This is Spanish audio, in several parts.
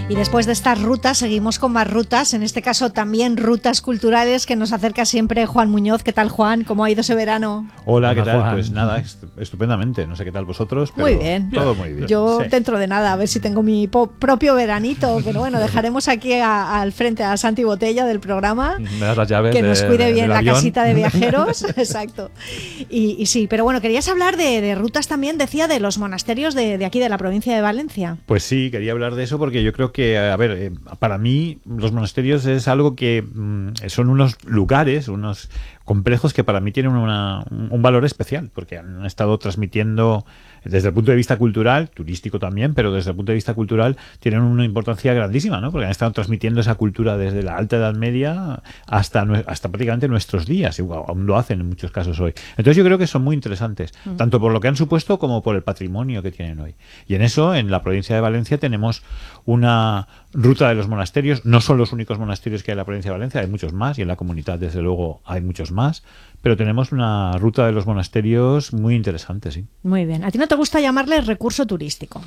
Y después de estas rutas seguimos con más rutas, en este caso también rutas culturales que nos acerca siempre Juan Muñoz. ¿Qué tal, Juan? ¿Cómo ha ido ese verano? Hola, ¿qué tal? Juan. Pues nada, estupendamente. No sé qué tal vosotros, pero Muy bien. todo muy bien. Yo Sí. dentro de nada, a ver si tengo mi propio veranito, pero bueno, dejaremos aquí al frente a Santi Botella del programa. Me das las llaves Que nos cuide bien del la avión. casita de viajeros. Exacto. Y sí, pero bueno, querías hablar de rutas también, decía, de los monasterios de aquí, de la provincia de Valencia. Pues sí, quería hablar de eso porque yo creo que, a ver, para mí los monasterios es algo que son unos lugares, unos complejos que para mí tienen un valor especial, porque han estado transmitiendo desde el punto de vista cultural, turístico también, pero desde el punto de vista cultural tienen una importancia grandísima, ¿no? Porque han estado transmitiendo esa cultura desde la Alta Edad Media hasta prácticamente nuestros días, y aún lo hacen en muchos casos hoy. Entonces yo creo que son muy interesantes, tanto por lo que han supuesto como por el patrimonio que tienen hoy. Y en eso, en la provincia de Valencia, tenemos una ruta de los monasterios. No son los únicos monasterios que hay en la provincia de Valencia, hay muchos más, y en la comunidad, desde luego, hay muchos más, pero tenemos una ruta de los monasterios muy interesante, sí. Muy bien. ¿A ti no te gusta llamarle recurso turístico?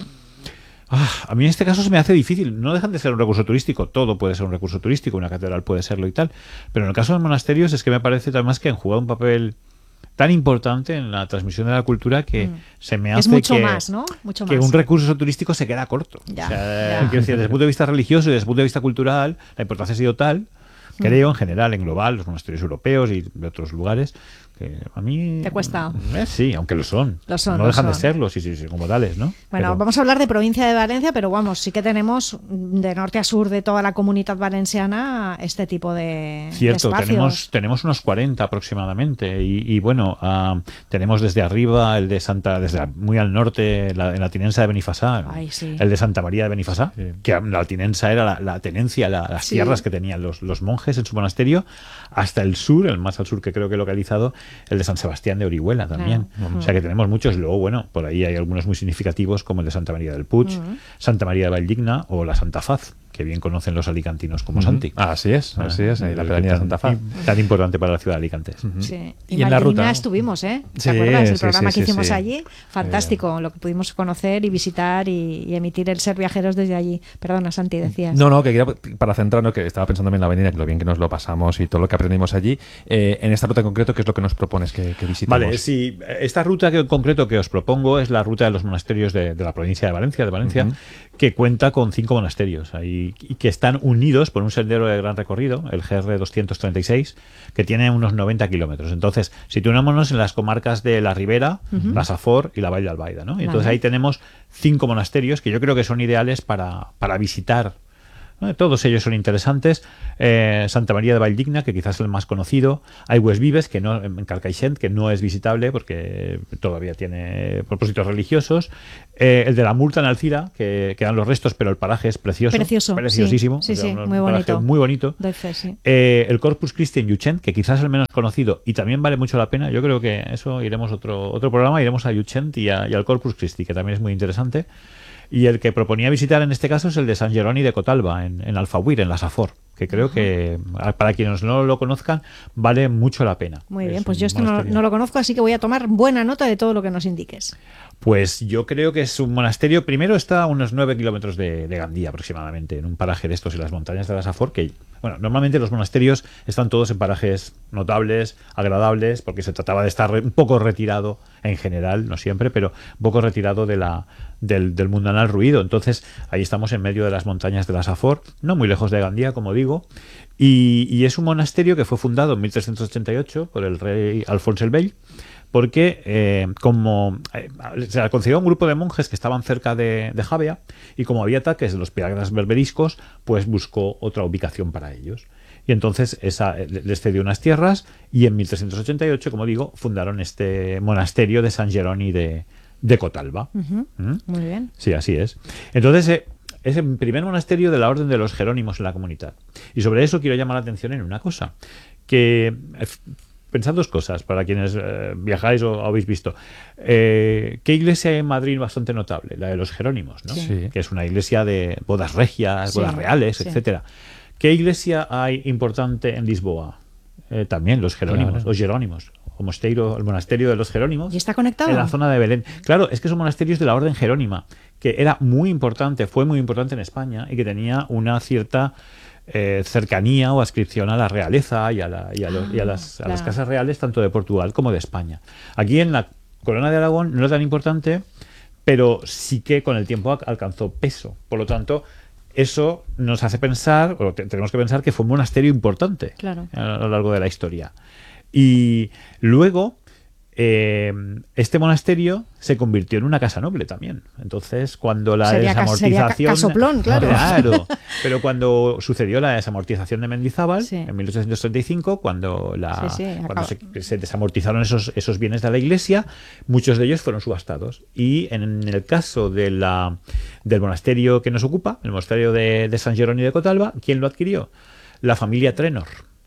A mí en este caso se me hace difícil. No dejan de ser un recurso turístico. Todo puede ser un recurso turístico, una catedral puede serlo y tal. Pero en el caso de los monasterios es que me parece además que han jugado un papel tan importante en la transmisión de la cultura que se me hace Es mucho que, más, ¿no? Mucho que más. un recurso turístico se queda corto. Ya, O sea, ya. quiero decir, desde el punto de vista religioso y desde el punto de vista cultural, la importancia ha sido tal, creo, en general, en global, los monasterios europeos y de otros lugares, que a mí... ¿Te cuesta? Sí, aunque lo son. Lo son, no lo dejan de son. serlo, sí, como tales, ¿no? Bueno, Pero- vamos a hablar de provincia de Valencia, pero vamos, sí que tenemos de norte a sur de toda la comunidad valenciana este tipo de Cierto, espacios. tenemos unos 40 aproximadamente y bueno, tenemos desde arriba el de desde muy al norte, en la tinensa de Benifasá, Ay, sí. el de Santa María de Benifasá, que la tinensa era la tenencia, las Sí. tierras que tenían los monjes en su monasterio, hasta el sur, el más al sur que creo que he localizado, el de San Sebastián de Orihuela también. Claro. O sea que tenemos muchos, luego bueno, por ahí hay algunos muy significativos como el de Santa María del Puig, Santa María de Valldigna o la Santa Faz, que bien conocen los alicantinos como Santi. Así es, ahí la pedanía de Santa Faz. Tan importante para la ciudad de Alicante. Sí. Y en la Valldigna ruta estuvimos, ¿eh? ¿Te Sí, acuerdas? El sí, programa sí, que sí, hicimos sí. allí, fantástico, lo que pudimos conocer y visitar y emitir el Ser Viajeros desde allí. Perdona, Santi, decías. No, que quería, para centrarnos, que estaba pensando en la avenida, que lo bien que nos lo pasamos y todo lo que aprendimos allí, en esta ruta en concreto, ¿qué es lo que nos propones que visitemos? Vale, sí, esta ruta en concreto que os propongo es la ruta de los monasterios de la provincia de Valencia, que cuenta con 5 monasterios ahí, y que están unidos por un sendero de gran recorrido, el GR 236, que tiene unos 90 kilómetros. Entonces, situémonos en las comarcas de la Ribera, la Safor y la Vall d'Albaida, ¿no? Y entonces Vale. ahí tenemos 5 monasterios que yo creo que son ideales para visitar, ¿no? Todos ellos son interesantes. Santa María de Valldigna, que quizás es el más conocido. Aigües Vives, que no, en Carcaixent, que no es visitable porque todavía tiene propósitos religiosos. El de la Murta en Alcira, que quedan los restos, pero el paraje es precioso. Precioso, Preciosísimo. sí, O sea, sí, un muy paraje bonito. muy bonito. Doy fe, sí. El Corpus Christi en Llutxent, que quizás es el menos conocido y también vale mucho la pena. Yo creo que eso iremos otro programa, iremos a Llutxent y al Corpus Christi, que también es muy interesante. Y el que proponía visitar en este caso es el de San Jeroni de Cotalba, en Alfahuir, en la Safor, que creo que para quienes no lo conozcan vale mucho la pena. Muy Es bien, pues un yo esto monasterio. no lo conozco, así que voy a tomar buena nota de todo lo que nos indiques. Pues yo creo que es un monasterio, primero está a unos 9 kilómetros de Gandía aproximadamente, en un paraje de estos en las montañas de la Safor, que bueno, normalmente los monasterios están todos en parajes notables, agradables, porque se trataba de estar un poco retirado en general, no siempre, pero un poco retirado del mundanal ruido. Entonces ahí estamos en medio de las montañas de la Safor, no muy lejos de Gandía, como digo, y es un monasterio que fue fundado en 1388 por el rey Alfonso el Bell, porque se concedió a un grupo de monjes que estaban cerca de Javea, y como había ataques de los piratas berberiscos, pues buscó otra ubicación para ellos. Y entonces les cedió unas tierras y en 1388, como digo, fundaron este monasterio de San Jeroni de Cotalba. Muy bien. Sí, así es. Entonces, es el primer monasterio de la Orden de los Jerónimos en la comunidad. Y sobre eso quiero llamar la atención en una cosa, que... Pensad dos cosas, para quienes viajáis o habéis visto. ¿Qué iglesia hay en Madrid bastante notable? La de los Jerónimos, ¿no? Sí. Que es una iglesia de bodas regias, Sí, bodas reales, sí. etcétera. ¿Qué iglesia hay importante en Lisboa? También los Jerónimos, Claro. los Jerónimos. El monasterio de los Jerónimos. ¿Y está conectado? En la zona de Belén. Claro, es que son monasterios de la Orden Jerónima, que era muy importante, fue muy importante en España y que tenía una cierta cercanía o adscripción a la realeza y a las casas reales tanto de Portugal como de España. Aquí en la Corona de Aragón no era tan importante, pero sí que con el tiempo alcanzó peso. Por lo tanto, eso nos hace pensar, o tenemos que pensar, que fue un monasterio importante a lo largo de la historia. Y luego este monasterio se convirtió en una casa noble también. Entonces, cuando la desamortización... Sería casoplón, claro. Claro, pero cuando sucedió la desamortización de Mendizábal, en 1835, cuando se desamortizaron esos bienes de la Iglesia, muchos de ellos fueron subastados. Y en el caso del monasterio que nos ocupa, el monasterio de San Jerónimo de Cotalba, ¿quién lo adquirió? La familia Trenor.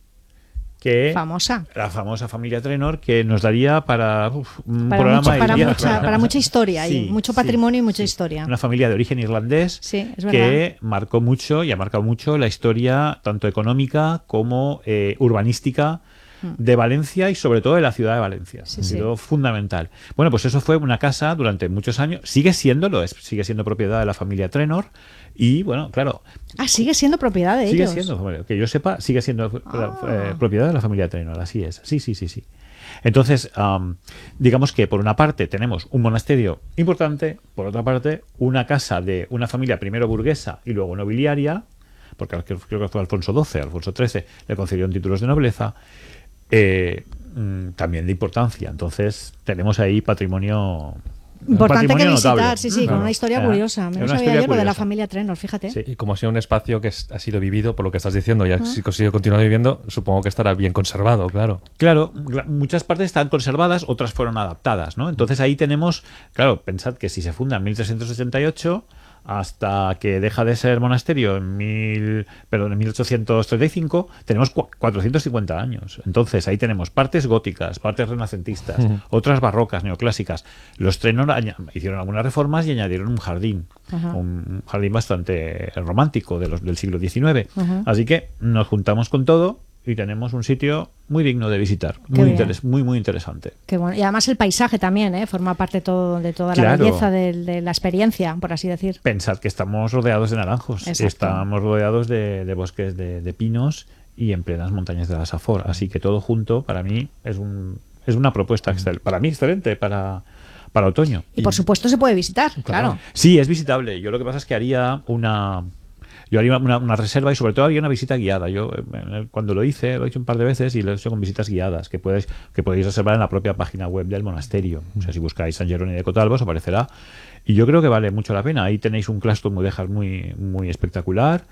La famosa familia Trenor, que nos daría para un programa para mucha historia, y mucho patrimonio y mucha historia. Una familia de origen irlandés que marcó mucho y ha marcado mucho la historia tanto económica como urbanística de Valencia y sobre todo de la ciudad de Valencia. Ha sido fundamental. Bueno, pues eso fue una casa durante muchos años, sigue siendo propiedad de la familia Trenor. Y bueno, claro. Sigue siendo propiedad de ellos. Sigue siendo, que yo sepa, sigue siendo propiedad de la familia Trenor, así es. Sí. Entonces, digamos que por una parte tenemos un monasterio importante, por otra parte una casa de una familia primero burguesa y luego nobiliaria, porque creo que fue Alfonso XIII le concedieron títulos de nobleza, también de importancia. Entonces tenemos ahí patrimonio... Importante que visitar, con una historia curiosa. Me sabía yo lo de la familia Trenor, fíjate. Sí. Y como ha sido un espacio que ha sido vivido, por lo que estás diciendo, y ha sido continuado viviendo, supongo que estará bien conservado, claro. Claro, muchas partes están conservadas, otras fueron adaptadas, ¿no? Entonces ahí tenemos, claro, pensad que si se funda en 1388... hasta que deja de ser monasterio en 1835, tenemos 450 años. Entonces ahí tenemos partes góticas, partes renacentistas, otras barrocas, neoclásicas. Los Trenor hicieron algunas reformas y añadieron un jardín bastante romántico del siglo XIX. Así que nos juntamos con todo y tenemos un sitio muy digno de visitar, muy interesante. Qué bueno. Y además el paisaje también, forma parte de toda la belleza de la experiencia, por así decir. Pensad que estamos rodeados de naranjos, estamos rodeados de bosques de pinos y en plenas montañas de la Safor, así que todo junto para mí es una propuesta para mí excelente para otoño. Y por supuesto se puede visitar, claro. Sí, es visitable. Yo lo que pasa es que haría una reserva y sobre todo haría una visita guiada. Yo cuando lo he hecho un par de veces y lo he hecho con visitas guiadas que podéis reservar en la propia página web del monasterio. O sea, si buscáis San Jerónimo de Cotalba os aparecerá. Y yo creo que vale mucho la pena. Ahí tenéis un claustro mudéjar muy espectacular,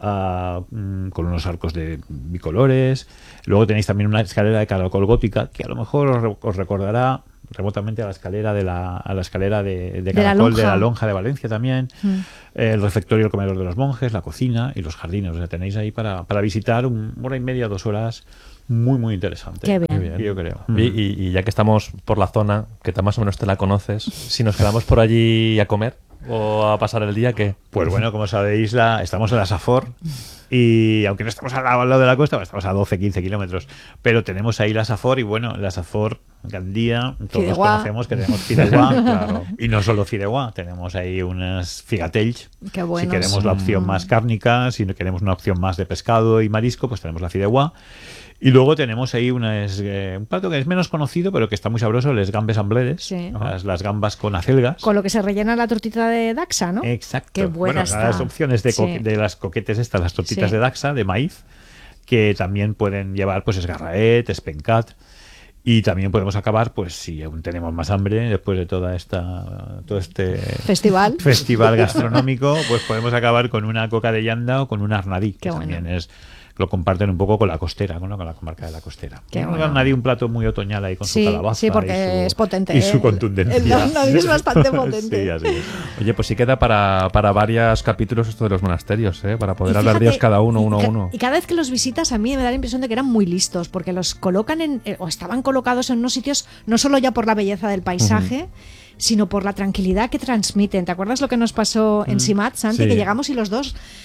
con unos arcos de bicolores. Luego tenéis también una escalera de caracol gótica que a lo mejor os recordará remotamente a la escalera de caracol de la lonja de Valencia también, el refectorio, el comedor de los monjes, la cocina y los jardines. O sea, tenéis ahí para visitar 1 hora y media, 2 horas, muy interesante. Qué bien. Yo creo. Y ya que estamos por la zona, que más o menos te la conoces, si nos quedamos por allí a comer o a pasar el día, ¿qué? Pues bueno, como sabéis, estamos en la Safor. Y aunque no estamos al lado de la costa, estamos a 12-15 kilómetros, pero tenemos ahí la Safor y bueno, la Safor, Gandía, todos conocemos que tenemos fideuà, y no solo fideuà, tenemos ahí unas figatells. Qué buenos. Si queremos la opción más cárnica, si no queremos una opción más de pescado y marisco, pues tenemos la fideuà. Y luego tenemos ahí un plato que es menos conocido, pero que está muy sabroso, les gambes ambledes, las gambas con acelgas. Con lo que se rellena la tortita de Daxa, ¿no? Exacto. Qué buena está. Las opciones de las coquetes estas, las tortitas de Daxa, de maíz, que también pueden llevar pues esgarraet, espencat. Y también podemos acabar, pues si aún tenemos más hambre, después de todo este festival gastronómico, pues podemos acabar con una coca de llanda o con un arnadí, que también lo comparten un poco con la costera, ¿no? Con la comarca de la costera. Arnadí, un plato muy otoñal ahí con su calabaza. Sí, porque es potente. Y su contundencia. El arnadí es bastante potente. Sí, así es. Oye, pues sí queda para varios capítulos esto de los monasterios, para poder hablar de ellos cada uno. Y cada vez que los visitas a mí me da la impresión de que eran muy listos, porque los colocan o estaban colocados en unos sitios no solo ya por la belleza del paisaje, sino por la tranquilidad que transmiten. ¿Te acuerdas lo que nos pasó en Simat, Santi? Que llegamos y los dos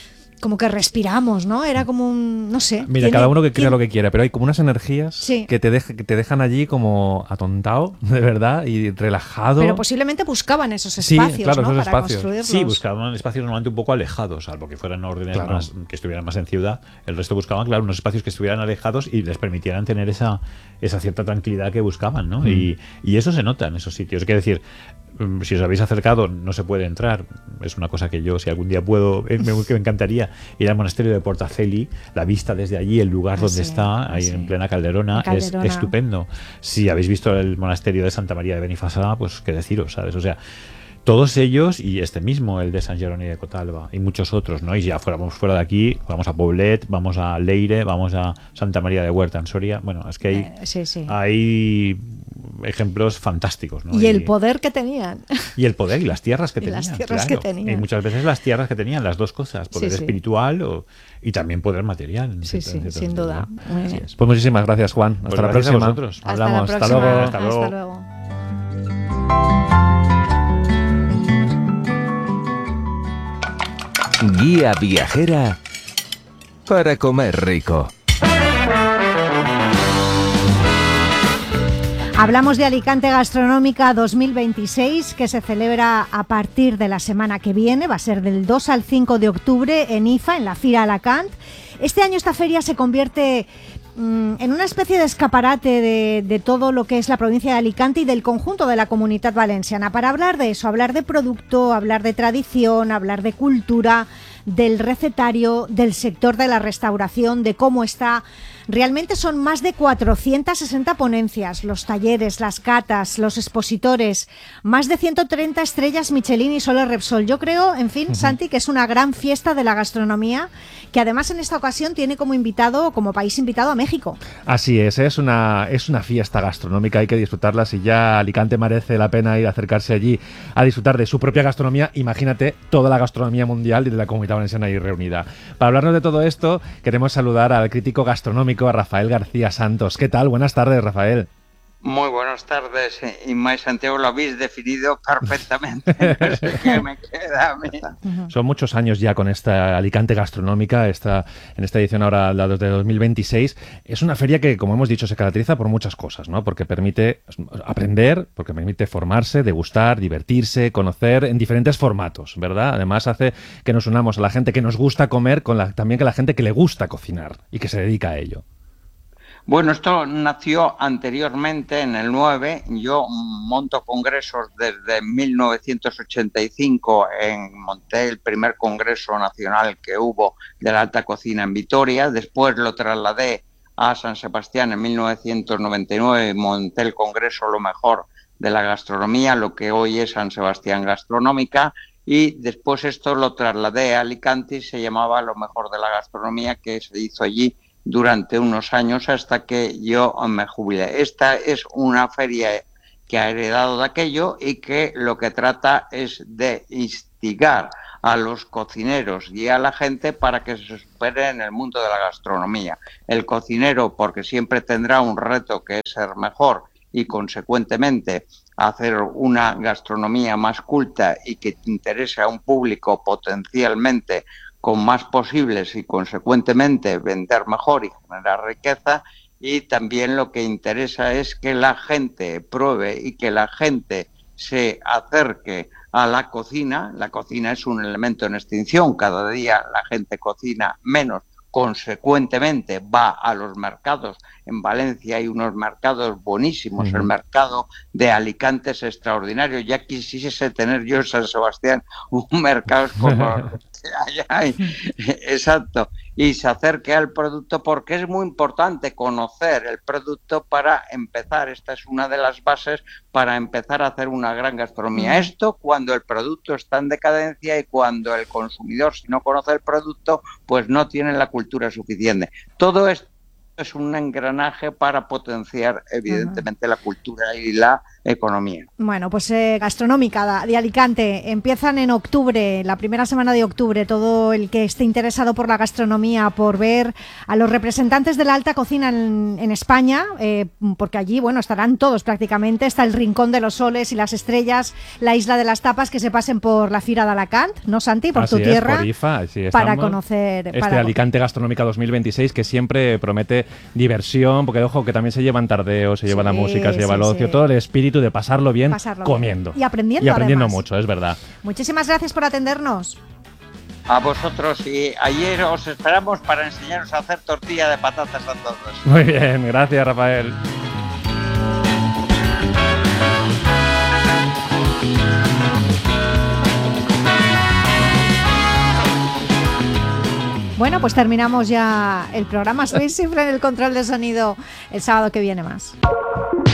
como que respiramos, ¿no? Era como un, no sé. Mira, cada uno que crea lo que quiera, pero hay como unas energías que te dejan allí como atontado, de verdad, y relajado. Pero posiblemente buscaban esos espacios, claro, ¿no? esos Para espacios. construirlos. Sí, buscaban espacios normalmente un poco alejados, salvo que fueran órdenes que estuvieran más en ciudad. El resto buscaban, claro, unos espacios que estuvieran alejados y les permitieran tener esa cierta tranquilidad que buscaban, ¿no? Y eso se nota en esos sitios. Quiero decir, si os habéis acercado, no se puede entrar. Es una cosa que yo, si algún día puedo, que me encantaría ir al monasterio de Portaceli. La vista desde allí, el lugar donde está, ahí en plena Calderona, es estupendo. Si habéis visto el monasterio de Santa María de Benifazá, pues qué deciros, ¿sabes? O sea, todos ellos y este mismo, el de San Jerónimo de Cotalba y muchos otros, ¿no? Y ya vamos fuera de aquí, vamos a Poblet, vamos a Leire, vamos a Santa María de Huerta en Soria. Bueno, es que hay ejemplos fantásticos, ¿no? Y el poder que tenían. Y el poder y las tierras que tenían. Las tierras que tenían. Y muchas veces las tierras que tenían, las dos cosas, poder espiritual y también poder material. Sin duda. Muy bien. Pues muchísimas gracias, Juan. Hasta la próxima. A vosotros. Hablamos. Hasta luego. Hasta luego. Guía viajera para comer rico. Hablamos de Alicante Gastronómica 2026, que se celebra a partir de la semana que viene. Va a ser del 2 al 5 de octubre en IFA, en la Fira Alacant. Este año esta feria se convierte en una especie de escaparate de todo lo que es la provincia de Alicante y del conjunto de la Comunitat Valenciana. Para hablar de eso, hablar de producto, hablar de tradición, hablar de cultura, del recetario, del sector de la restauración, de cómo está. Realmente son más de 460 ponencias, los talleres, las catas, los expositores, más de 130 estrellas Michelin y Sole Repsol. Yo creo, en fin, Santi, que es una gran fiesta de la gastronomía, que además en esta ocasión tiene como invitado, como país invitado a México. Así es una fiesta gastronómica, hay que disfrutarla. Si ya Alicante merece la pena ir a acercarse allí a disfrutar de su propia gastronomía, imagínate toda la gastronomía mundial y de la Comunidad Valenciana ahí reunida. Para hablarnos de todo esto, queremos saludar al crítico gastronómico, a Rafael García Santos. ¿Qué tal? Buenas tardes, Rafael. Muy buenas tardes, Inma y Santiago, lo habéis definido perfectamente. No sé qué me queda a mí. Son muchos años ya con esta Alicante Gastronómica, en esta edición ahora, la de 2026. Es una feria que, como hemos dicho, se caracteriza por muchas cosas, ¿no? Porque permite aprender, porque permite formarse, degustar, divertirse, conocer en diferentes formatos, ¿verdad? Además hace que nos unamos a la gente que nos gusta comer también con la gente que le gusta cocinar y que se dedica a ello. Bueno, esto nació anteriormente, en el 9. Yo monto congresos desde 1985. Monté el primer congreso nacional que hubo de la alta cocina en Vitoria. Después lo trasladé a San Sebastián en 1999 y monté el congreso Lo Mejor de la Gastronomía, lo que hoy es San Sebastián Gastronómica. Y después esto lo trasladé a Alicante y se llamaba Lo Mejor de la Gastronomía, que se hizo allí durante unos años hasta que yo me jubilé. Esta es una feria que ha heredado de aquello y que lo que trata es de instigar a los cocineros y a la gente para que se superen en el mundo de la gastronomía. El cocinero, porque siempre tendrá un reto que es ser mejor y consecuentemente hacer una gastronomía más culta y que interese a un público potencialmente con más posibles y consecuentemente vender mejor y generar riqueza. Y también lo que interesa es que la gente pruebe y que la gente se acerque a la cocina. La cocina es un elemento en extinción, cada día la gente cocina menos, consecuentemente va a los mercados. En Valencia hay unos mercados buenísimos, el mercado de Alicante es extraordinario. Ya quisiese tener yo en San Sebastián un mercado como hay. Exacto. Y se acerque al producto, porque es muy importante conocer el producto para empezar. Esta es una de las bases para empezar a hacer una gran gastronomía. Esto cuando el producto está en decadencia y cuando el consumidor, si no conoce el producto, pues no tiene la cultura suficiente. Todo esto es un engranaje para potenciar, evidentemente, la cultura y la economía. Bueno, pues Gastronómica de Alicante, empiezan en octubre, la primera semana de octubre, todo el que esté interesado por la gastronomía, por ver a los representantes de la alta cocina en España, porque allí, bueno, estarán todos prácticamente, está el Rincón de los Soles y las Estrellas, la Isla de las Tapas, que se pasen por la Fira de Alacant, ¿no, Santi? Por tu tierra, por IFA, para conocer... Alicante Gastronómica 2026, que siempre promete diversión, porque ojo, que también se llevan tardeos, se lleva la música, se lleva el ocio, todo el espíritu de pasarlo bien comiendo. Y aprendiendo además. Mucho, es verdad. Muchísimas gracias por atendernos. A vosotros, y ayer os esperamos para enseñaros a hacer tortilla de patatas a todos. Muy bien, gracias, Rafael. Bueno, pues terminamos ya el programa. Sois siempre en el control de sonido el sábado que viene más.